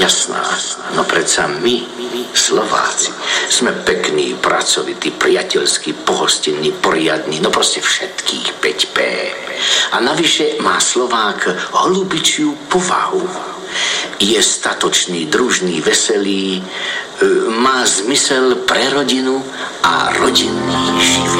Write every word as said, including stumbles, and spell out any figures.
Jasná, no predsa my, Slováci, sme pekní, pracovití, priateľskí, pohostinní, poriadní, no proste všetkých päť pé. A navyše má Slovák holubičiu povahu. Je statočný, družný, veselý, má zmysel pre rodinu a rodinný život.